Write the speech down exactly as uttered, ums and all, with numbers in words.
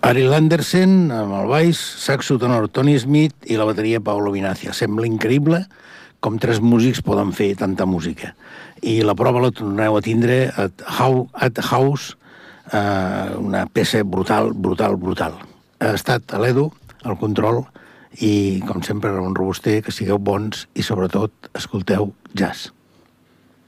Ariel Andersen, amb el baix, saxo tenor Tony Smith i la bateria Paolo Vinazia. Sembla increïble com tres músics poden fer tanta música. I la prova la torneu a tindre at, How, at House, eh, una peça brutal, brutal, brutal. Ha estat a l'Edu, al control, i, com sempre, Ramon Robuster, que sigueu bons i, sobretot, escolteu jazz.